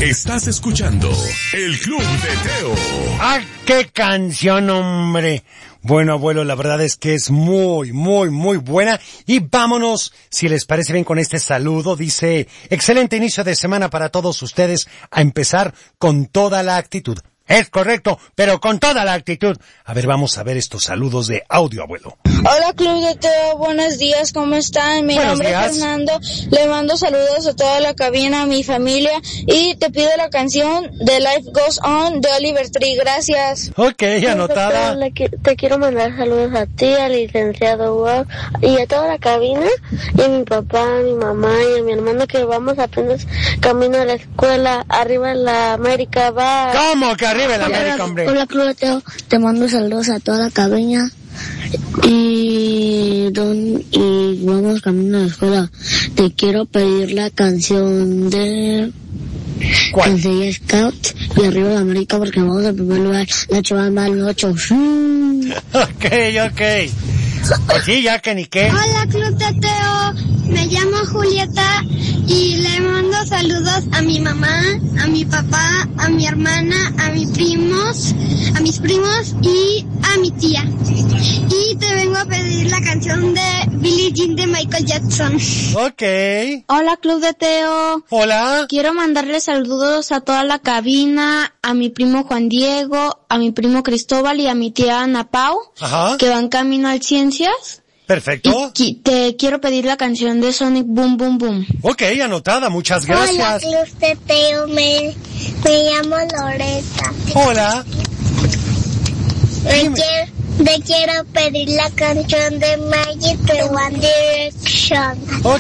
Estás escuchando El Club de Teo. ¡Ah, qué canción, hombre! Bueno, abuelo, la verdad es que es muy buena. Y vámonos, si les parece bien, con este saludo. Dice, excelente inicio de semana para todos ustedes, a empezar con toda la actitud. Es correcto, pero con toda la actitud. A ver, vamos a ver estos saludos de audio, abuelo. Hola, Club de Teo, buenos días, ¿cómo están? Mi nombre es Fernando, le mando saludos a toda la cabina, a mi familia, y te pido la canción de Life Goes On de Oliver Tree, gracias. Ok, anotada. Te quiero mandar saludos a ti, al licenciado Wow, y a toda la cabina, y a mi papá, a mi mamá, y a mi hermano, que vamos apenas camino a la escuela, arriba en la América, va. ¿Cómo que arriba en la América, hombre? Hola, Club de Teo, te mando saludos a toda la cabina. Y vamos camino a la escuela. Te quiero pedir la canción de Conseguí Scout y arriba de América, porque vamos en primer lugar. La chavana al 8. Ok. Pues sí, ya que ni qué. Hola, Club de Teo. Me llamo Julieta y le mando saludos a mi mamá, a mi papá, a mi hermana, a mis primos y a mi tía. Y te vengo a pedir la canción de Billie Jean de Michael Jackson. Ok. Hola, Club de Teo. Hola. Quiero mandarle saludos a toda la cabina, a mi primo Juan Diego, a mi primo Cristóbal y a mi tía Ana Pau, que van camino al Ciencias. Perfecto. Y te quiero pedir la canción de Sonic Boom Boom Boom. Ok, anotada, muchas gracias. Hola, Club de Teo, me llamo Loreta. Hola. Te quiero pedir la canción de Magic de One Direction.